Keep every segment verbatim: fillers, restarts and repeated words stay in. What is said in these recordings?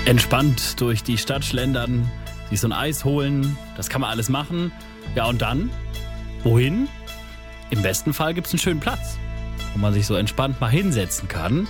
Entspannt durch die Stadt schlendern, sich so ein Eis holen, das kann man alles machen. Ja, und dann? Wohin? Im besten Fall gibt es einen schönen Platz, wo man sich so entspannt mal hinsetzen kann.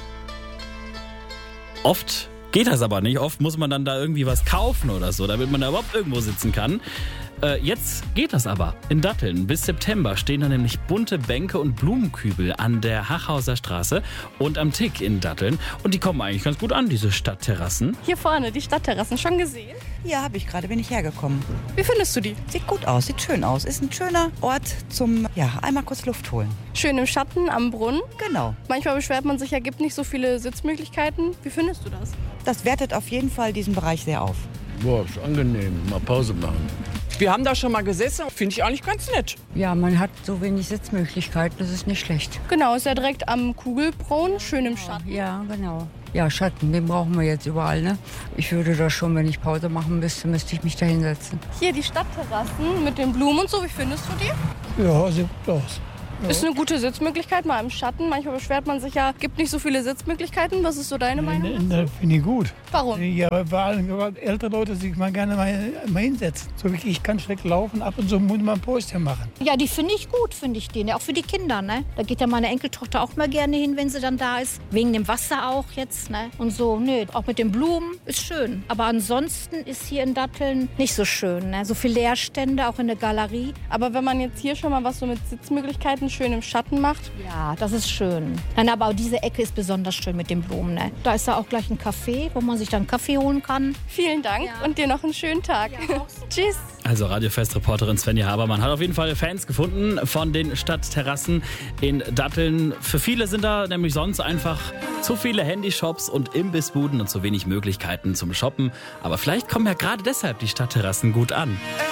Oft geht das aber nicht. Oft muss man dann da irgendwie was kaufen oder so, damit man da überhaupt irgendwo sitzen kann. Äh, jetzt geht das aber. In Datteln bis September stehen da nämlich bunte Bänke und Blumenkübel an der Hachhauser Straße und am Tick in Datteln. Und die kommen eigentlich ganz gut an, diese Stadtterrassen. Hier vorne, die Stadtterrassen, schon gesehen? Ja, habe ich gerade, bin ich hergekommen. Wie findest du die? Sieht gut aus, sieht schön aus. Ist ein schöner Ort zum, ja, einmal kurz Luft holen. Schön im Schatten, am Brunnen. Genau. Manchmal beschwert man sich ja, gibt nicht so viele Sitzmöglichkeiten. Wie findest du das? Das wertet auf jeden Fall diesen Bereich sehr auf. Boah, ist angenehm. Mal Pause machen. Wir haben da schon mal gesessen, finde ich eigentlich ganz nett. Ja, man hat so wenig Sitzmöglichkeiten, das ist nicht schlecht. Genau, ist ja direkt am Kugelbrunnen, schön im Schatten. Ja, genau. Ja, Schatten, den brauchen wir jetzt überall, ne? Ich würde da schon, wenn ich Pause machen müsste, müsste ich mich da hinsetzen. Hier die Stadtterrassen mit den Blumen und so, wie findest du die? Ja, sieht gut aus. Ja. Ist eine gute Sitzmöglichkeit, mal im Schatten. Manchmal beschwert man sich ja, gibt nicht so viele Sitzmöglichkeiten. Was ist so deine Meinung? Das finde ich gut. Warum? Ja, weil allem ältere Leute sich mal gerne mal, mal hinsetzen. So wie ich kann schlecht laufen, ab und zu muss man ein Päuschen machen. Ja, die finde ich gut, finde ich die. Auch für die Kinder, ne? Da geht ja meine Enkeltochter auch mal gerne hin, wenn sie dann da ist. Wegen dem Wasser auch jetzt, ne? Und so, nö, auch mit den Blumen ist schön. Aber ansonsten ist hier in Datteln nicht so schön, ne? So viel Leerstände, auch in der Galerie. Aber wenn man jetzt hier schon mal was so mit Sitzmöglichkeiten schön im Schatten macht. Ja, das ist schön. Nein, aber auch diese Ecke ist besonders schön mit den Blumen, ne? Da ist ja auch gleich ein Café, wo man sich dann Kaffee holen kann. Vielen Dank ja. Und dir noch einen schönen Tag. Ja, tschüss. Also Radiofest-Reporterin Svenja Habermann hat auf jeden Fall Fans gefunden von den Stadtterrassen in Datteln. Für viele sind da nämlich sonst einfach zu viele Handyshops und Imbissbuden und zu wenig Möglichkeiten zum Shoppen. Aber vielleicht kommen ja gerade deshalb die Stadtterrassen gut an.